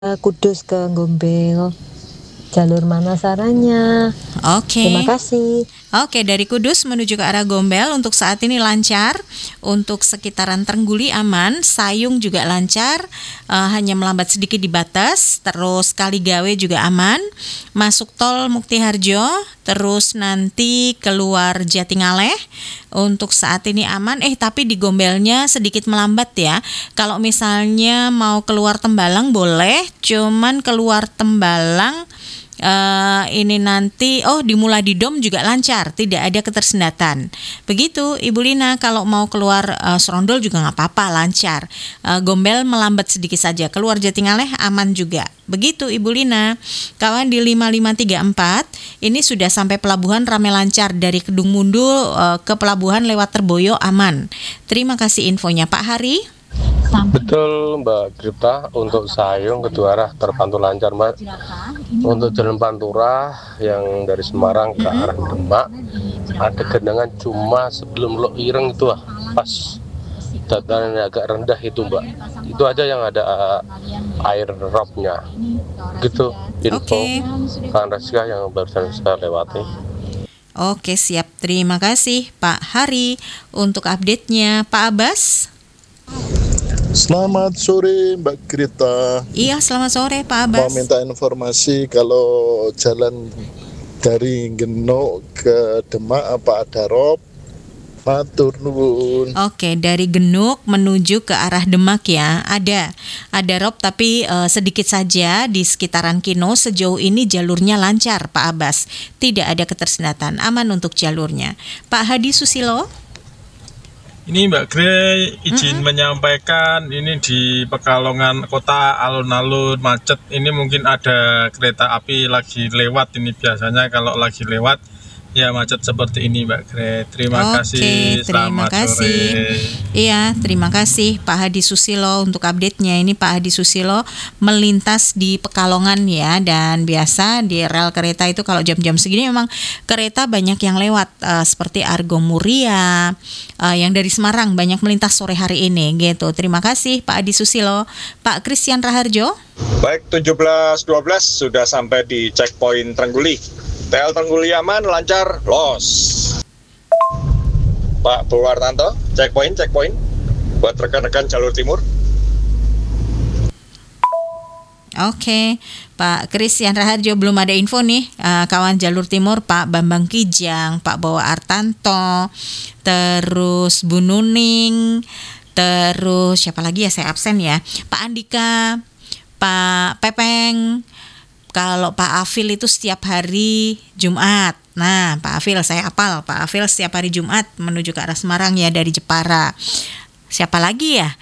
Kudus ke Gombel. Jalur mana sarannya? Terima Oke. kasih. Oke, dari Kudus menuju ke arah Gombel untuk saat ini lancar. Untuk sekitaran Trengguli aman, Sayung juga lancar, hanya melambat sedikit di batas. Terus Kaligawe juga aman. Masuk tol Mukti Harjo, terus nanti keluar Jatingaleh. Untuk saat ini aman. Tapi di Gombelnya sedikit melambat ya. Kalau misalnya mau keluar Tembalang boleh, cuman keluar Tembalang ini nanti di Muladidom juga lancar, tidak ada ketersendatan. Begitu Ibu Lina, kalau mau keluar Serondol juga nggak apa-apa, lancar. Gombel melambat sedikit saja, keluar Jatingaleh aman juga. Begitu Ibu Lina. Kawan di 5534 ini sudah sampai pelabuhan rame lancar, dari Kedung Mundul ke pelabuhan lewat Terboyo aman. Terima kasih infonya Pak Hari. Betul Mbak Gripta, untuk Sayung kedua arah terpantau lancar Mbak. Untuk jalan Pantura yang dari Semarang ke arah Demak ada genangan cuma sebelum Lok Ireng itu pas dataran agak rendah itu Mbak. Itu aja yang ada air robnya. Gitu info Kang Raska yang barusan saya lewati. Oke, siap. Terima kasih Pak Hari untuk update-nya. Pak Abbas. Selamat sore Mbak Grita. Iya, selamat sore Pak Abbas. Mau minta informasi kalau jalan dari Genuk ke Demak apa ada rob? Matur nuwun. Oke, dari Genuk menuju ke arah Demak ya. Ada rob tapi sedikit saja di sekitaran Kino. Sejauh ini jalurnya lancar Pak Abbas. Tidak ada ketersendatan, aman untuk jalurnya. Pak Hadi Susilo. Ini Mbak Grey izin menyampaikan, ini di Pekalongan Kota alun-alun macet. Ini mungkin ada kereta api lagi lewat. Ini biasanya kalau lagi lewat ya macet seperti ini Mbak Grey. Terima kasih. Terima kasih. Sore. Iya, terima kasih Pak Hadi Susilo untuk update-nya. Ini Pak Hadi Susilo melintas di Pekalongan ya, dan biasa di rel kereta itu kalau jam-jam segini memang kereta banyak yang lewat, seperti Argo Muria, yang dari Semarang banyak melintas sore hari ini gitu. Terima kasih Pak Hadi Susilo. Pak Christian Raharjo. Baik, 17.12 sudah sampai di checkpoint Trengguli. TL Trengguli aman, lancar, los. Pak Purwartanto, checkpoint buat rekan-rekan jalur timur. Oke, Pak Christian Raharjo, belum ada info nih, kawan jalur timur, Pak Bambang Kijang, Pak Bawa Artanto, terus Bu Nuning, terus siapa lagi ya, saya absen ya, Pak Andika, Pak Pepeng. Kalau Pak Afil itu setiap hari Jumat. Nah, Pak Afil saya hafal, Pak Afil setiap hari Jumat menuju ke arah Semarang ya dari Jepara. Siapa lagi ya?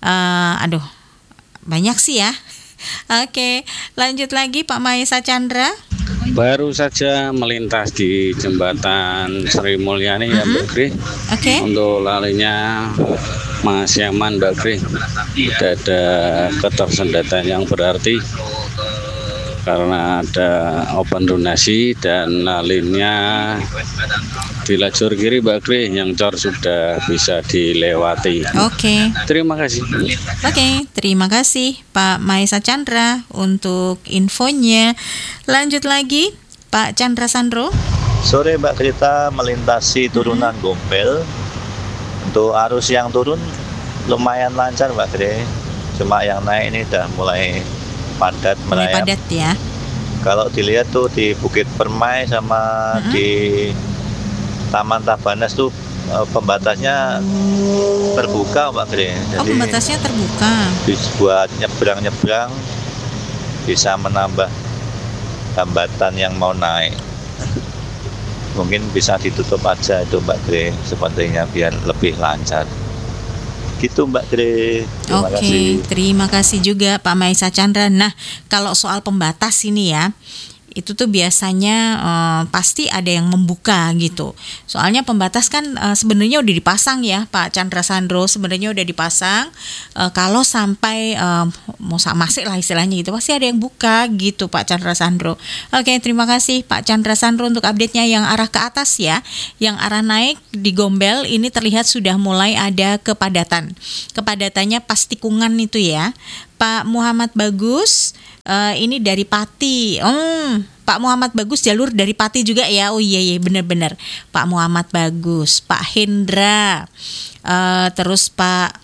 Banyak sih ya. Oke, lanjut lagi Pak Maesa Chandra. Baru saja melintas di jembatan Sri Mulyani ya Mbak Gri. Oke. Untuk larinya masih aman Mbak Gri. Tidak ada ketersendatan yang berarti karena ada open donasi, dan lalinnya di lajur kiri Mbak Gri yang cor sudah bisa dilewati. Oke. Terima kasih. Oke, terima kasih Pak Maesa Chandra untuk infonya. Lanjut lagi Pak Chandra Sandro. Sore Mbak Grita, melintasi turunan Gombel. Untuk arus yang turun lumayan lancar Mbak Gri. Cuma yang naik ini udah mulai padat merayap. Padat ya. Kalau dilihat tuh di Bukit Permai sama di Taman Tabanas tuh pembatasnya terbuka Mbak Gri. Jadi pembatasnya terbuka. Buat nyebrang-nyebrang bisa menambah hambatan yang mau naik. Mungkin bisa ditutup aja itu Mbak Gri sepertinya biar lebih lancar. Gitu Mbak Gri. Oke, terima kasih juga Pak Maesa Chandra. Nah, kalau soal pembatas ini ya, itu tuh biasanya pasti ada yang membuka gitu. Soalnya pembatas kan sebenarnya udah dipasang ya Pak Chandra Sandro, sebenarnya udah dipasang. Kalau sampai mau masuk lah istilahnya gitu, pasti ada yang buka gitu Pak Chandra Sandro. Oke, terima kasih Pak Chandra Sandro untuk update-nya. Yang arah ke atas ya, yang arah naik di Gombel ini terlihat sudah mulai ada kepadatan. Kepadatannya pas tikungan itu ya. Pak Muhammad Bagus Ini dari Pati. Pak Muhammad Bagus jalur dari Pati juga ya. Oh iya benar-benar. Pak Muhammad Bagus, Pak Hendra, terus Pak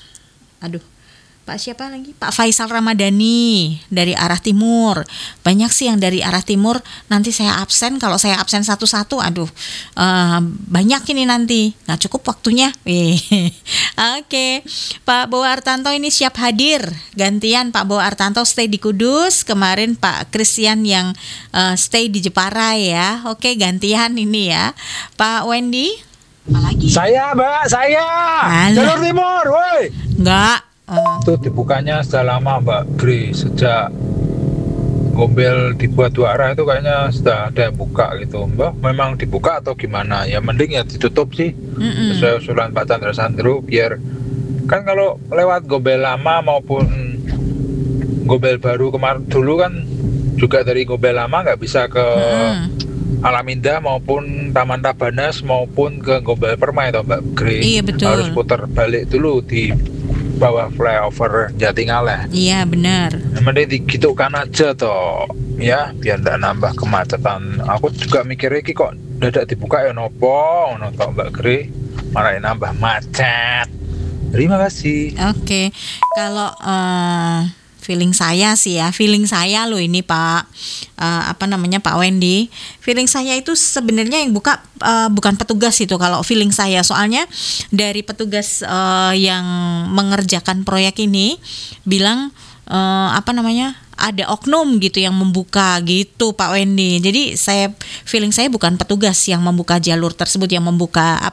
siapa lagi? Pak Faisal Ramadhani dari arah timur. Banyak sih yang dari arah timur. Nanti saya absen. Kalau saya absen satu-satu, banyak ini nanti. Nggak cukup waktunya. Oke. Pak Bowo Artanto ini siap hadir. Gantian Pak Bowo Artanto stay di Kudus. Kemarin Pak Christian yang stay di Jepara ya. Oke, gantian ini ya. Pak Wendy. Apalagi? Saya, Mbak, saya. Alah. Jalur Timur, woi. Enggak. Itu dibukanya sudah lama, Mbak Gri. Sejak Gombel dibuat 2 arah itu kayaknya sudah ada yang buka gitu. Mbak, memang dibuka atau gimana? Ya mending ya ditutup sih. Sesuai usulan Pak Chandra Sandro, biar kan kalau lewat Gombel lama maupun Gombel baru kemarin dulu kan juga dari Gombel lama nggak bisa ke Alam Indah maupun Taman Tabanas maupun ke Gombel Permai atau Mbak Gri. Iya, betul. Harus putar balik dulu di bawah flyover Jatingaleh. Iya benar. Mending digitukan aja toh, ya biar tidak nambah kemacetan. Aku juga mikirnya kok dadak dibuka ya nopo, nonton Mbak Gri, malah nambah macet. Terima kasih. Oke. Kalau feeling saya sih ya, feeling saya loh ini Pak Pak Wendy, feeling saya itu sebenarnya yang buka bukan petugas itu kalau feeling saya, soalnya dari petugas yang mengerjakan proyek ini bilang ada oknum gitu yang membuka gitu Pak Wendy. Jadi feeling saya bukan petugas yang membuka jalur tersebut, yang membuka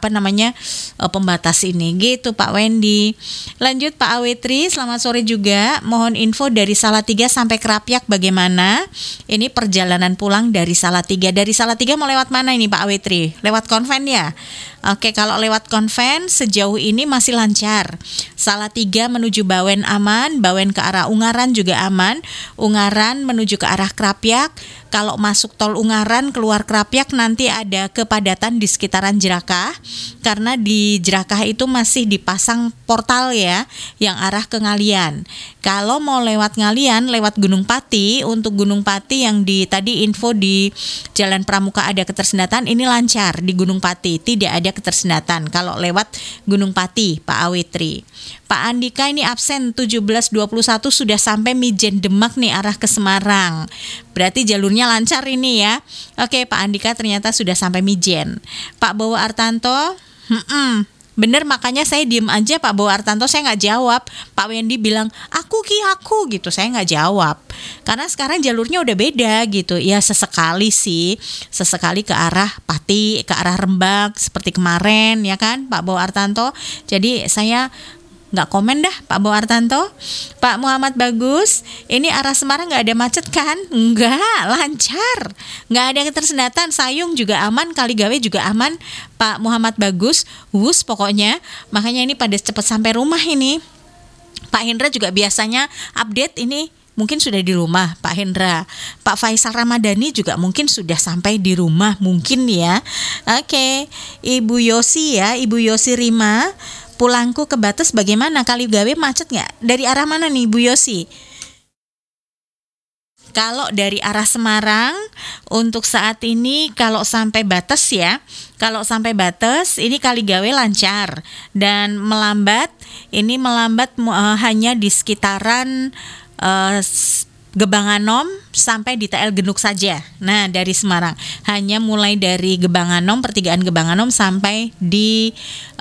pembatas ini gitu Pak Wendy. Lanjut Pak Awetri, selamat sore juga. Mohon info dari Salatiga sampai Krapyak bagaimana? Ini perjalanan pulang dari Salatiga. Dari Salatiga mau lewat mana ini Pak Awetri? Lewat konven ya? Oke, kalau lewat konven sejauh ini masih lancar. Salatiga menuju Bawen aman, Bawen ke arah Ungaran juga aman, Ungaran menuju ke arah Krapyak. Kalau masuk tol Ungaran keluar Krapyak nanti ada kepadatan di sekitaran Jerakah, karena di Jerakah itu masih dipasang portal ya yang arah ke Ngalian. Kalau mau lewat Ngalian lewat Gunung Pati, untuk Gunung Pati yang tadi info di Jalan Pramuka ada ketersendatan, ini lancar di Gunung Pati, tidak ada ketersendatan kalau lewat Gunung Pati Pak Awetri. Pak Andika ini absen 17.21 sudah sampai Mijen Demak nih arah ke Semarang. Berarti jalurnya lancar ini ya. Oke, Pak Andika ternyata sudah sampai Mijen. Pak Bowo Artanto, bener, makanya saya diem aja Pak Bowo Artanto, saya nggak jawab. Pak Wendy bilang aku gitu, saya nggak jawab karena sekarang jalurnya udah beda gitu ya. Sesekali ke arah Pati, ke arah Rembang seperti kemarin ya kan Pak Bowo Artanto. Jadi saya nggak komen dah Pak Bowo Artanto. Pak Muhammad Bagus, ini arah Semarang nggak ada macet kan? Nggak, lancar, nggak ada ketersendatan. Sayung juga aman, Kaligawe juga aman Pak Muhammad Bagus. Pokoknya makanya ini pada cepat sampai rumah ini. Pak Hendra juga biasanya update ini mungkin sudah di rumah Pak Hendra. Pak Faisal Ramadhani juga mungkin sudah sampai di rumah mungkin ya. Oke, Ibu Yosi Rima, pulangku ke Bates bagaimana? Kaligawe macet nggak? Dari arah mana nih Bu Yosi? Kalau dari arah Semarang untuk saat ini kalau sampai Bates ya, kalau sampai Bates ini Kaligawe lancar dan melambat hanya di sekitaran Gebanganom sampai di TL Genuk saja. Nah, dari Semarang hanya mulai dari Gebanganom, pertigaan Gebanganom sampai di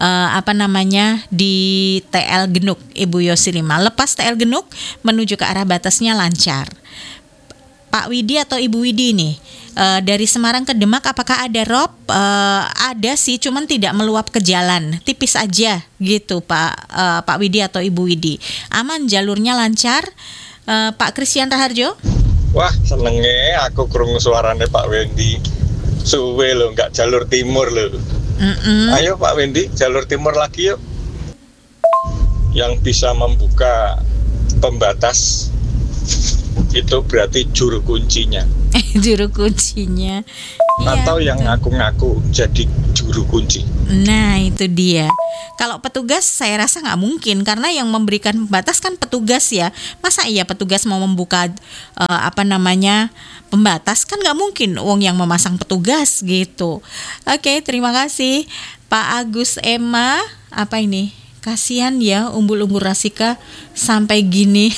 di TL Genuk Ibu Yosilima. Lepas TL Genuk menuju ke arah batasnya lancar. Pak Widi atau Ibu Widi nih, dari Semarang ke Demak apakah ada rob? Ada sih, cuman tidak meluap ke jalan, tipis aja gitu Pak Widi atau Ibu Widi. Aman, jalurnya lancar. Pak Christian Raharjo. Wah, senengnya aku krungu suarane Pak Wendy. Suwe lo, nggak jalur timur lo. Ayo Pak Wendy, jalur timur lagi yuk. Yang bisa membuka pembatas itu berarti juru kuncinya. Juru kuncinya. Iya, atau yang betul. ngaku-ngaku jadi juru kunci. Nah, itu dia. Kalau petugas saya rasa nggak mungkin karena yang memberikan pembatas kan petugas ya. Masa iya petugas mau membuka pembatas kan nggak mungkin. Wong yang memasang petugas gitu. Oke, terima kasih Pak Agus Emma. Apa ini? Kasihan ya umbul-umbul Rasika sampai gini.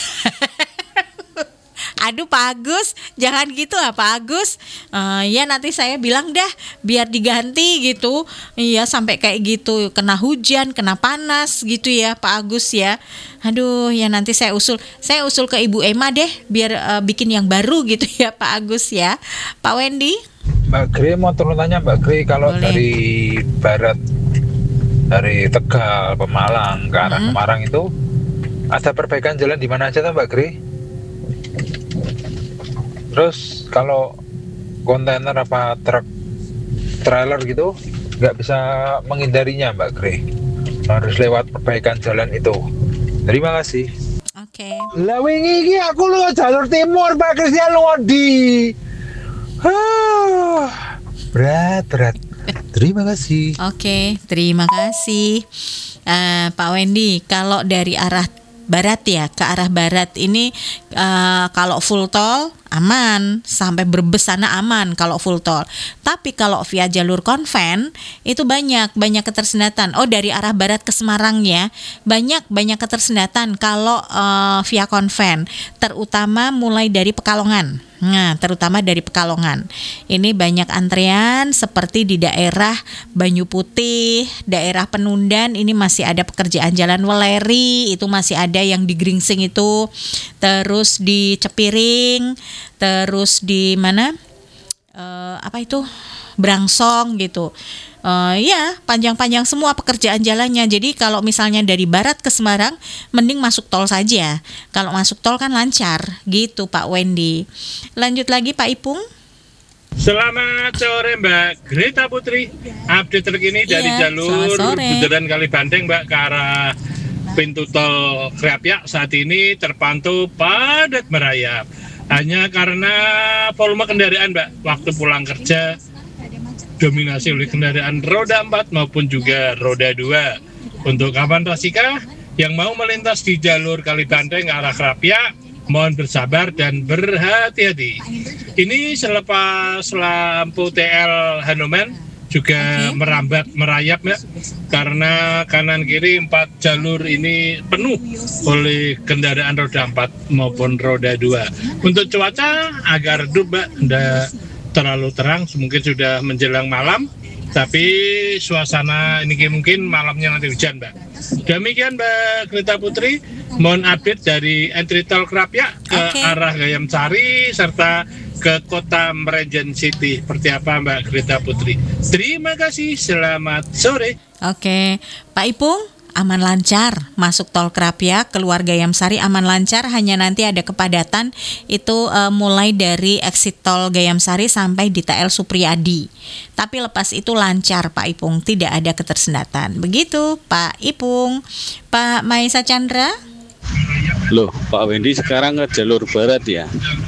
Aduh Pak Agus, jangan gitu Pak Agus. Ya nanti saya bilang dah biar diganti gitu. Iya sampai kayak gitu, kena hujan, kena panas gitu ya Pak Agus ya. Aduh ya nanti saya usul ke Ibu Emma deh biar bikin yang baru gitu ya Pak Agus ya. Pak Wendy. Mbak Gre mau turun tanya Mbak Gre, kalau Boleh. dari barat, dari Tegal, Pemalang ke arah Semarang itu ada perbaikan jalan di mana aja tuh Mbak Gre? Terus kalau kontainer apa truk trailer gitu nggak bisa menghindarinya Mbak Gre, harus lewat perbaikan jalan itu. Terima kasih. Oke. Lah wingi iki aku lu jalur timur Pak Christian Lodi. Berat. Terima kasih. Oke, terima kasih Pak Wendy. Kalau dari arah barat ya, ke arah barat ini kalau full tol aman, sampai Brebes sana aman kalau full tol. Tapi kalau via jalur konven itu banyak ketersendatan. Oh, dari arah barat ke Semarang ya, banyak ketersendatan kalau via konven, terutama mulai dari Pekalongan. Nah, terutama dari Pekalongan. Ini banyak antrean seperti di daerah Banyu Putih, daerah Penundan ini masih ada pekerjaan jalan Weleri, itu masih ada yang di Gringsing itu. Terus di Cepiring, terus di mana? Brangsong gitu. Ya panjang-panjang semua pekerjaan jalannya. Jadi kalau misalnya dari barat ke Semarang mending masuk tol saja. Kalau masuk tol kan lancar gitu Pak Wendy. Lanjut lagi Pak Ipung. Selamat sore Mbak Greta Putri. Update terkini dari Iya, jalur selamat sore. Bundaran Kalibandeng Mbak ke arah pintu tol Krapyak saat ini terpantau padat merayap. Hanya karena volume kendaraan Mbak waktu pulang kerja dominasi oleh kendaraan roda 4 maupun juga roda 2. Untuk kawan Rasika yang mau melintas di jalur Kalibandeng ke arah Krapyak, mohon bersabar dan berhati-hati. Ini selepas lampu TL Hanuman juga merayap ya, karena kanan kiri 4 jalur ini penuh oleh kendaraan roda 4 maupun roda 2. Untuk cuaca agak redup Mbak, tidak terlalu terang, mungkin sudah menjelang malam, tapi suasana ini mungkin malamnya nanti hujan Mbak. Demikian Mbak Greta Putri, mohon update dari entry tol Krapyak ke arah Gayam Sari serta ke kota Merenjen City. Seperti apa Mbak Greta Putri? Terima kasih, selamat sore. Oke, Pak Ipung aman lancar masuk tol Krapyak, keluar Gayam Sari aman lancar, hanya nanti ada kepadatan itu mulai dari exit tol Gayam Sari sampai di TL Supriyadi. Tapi lepas itu lancar Pak Ipung, tidak ada ketersendatan. Begitu Pak Ipung. Pak Maisa Chandra. Loh, Pak Wendy sekarang ke jalur barat ya,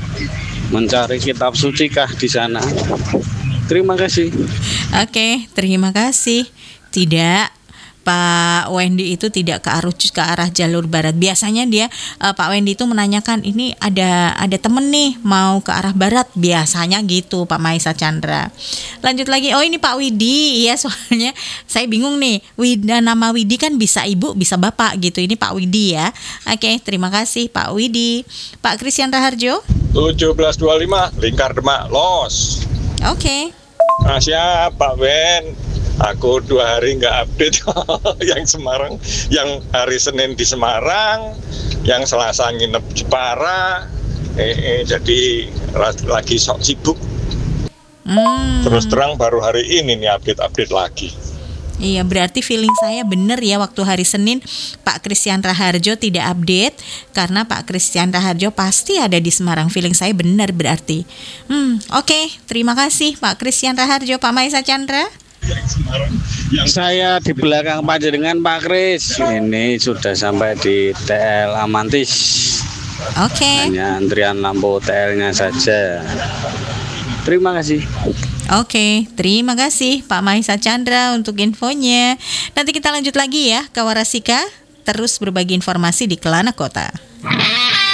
mencari kitab suci kah di sana? Terima kasih. Oke, terima kasih. Tidak, Pak Wendy itu tidak ke arah jalur barat. Biasanya dia Pak Wendy itu menanyakan ini ada temen nih mau ke arah barat, biasanya gitu Pak Maisa Chandra. Lanjut lagi, oh ini Pak Widi, iya soalnya saya bingung nih, nama Widi kan bisa ibu bisa bapak gitu, ini Pak Widi ya. Oke, terima kasih Pak Widi. Pak Christian Raharjo. 1725 Lingkar Demak los. Oke. Siap Pak Wen. Aku 2 hari nggak update yang Semarang, yang hari Senin di Semarang, yang Selasa nginep di Jepara, jadi lagi sok sibuk. Terus terang baru hari ini nih update lagi. Iya, berarti feeling saya benar ya, waktu hari Senin Pak Christian Raharjo tidak update karena Pak Christian Raharjo pasti ada di Semarang. Feeling saya benar berarti. Oke, terima kasih Pak Christian Raharjo. Pak Maisa Chandra. Saya di belakang panjenengan Pak Kris. Ini sudah sampai di TL Amantis. Oke. Hanya antrian lampu TL-nya saja. Terima kasih. Oke, terima kasih Pak Mahesa Chandra untuk infonya. Nanti kita lanjut lagi ya, Kawarasika, terus berbagi informasi di Kelana Kota.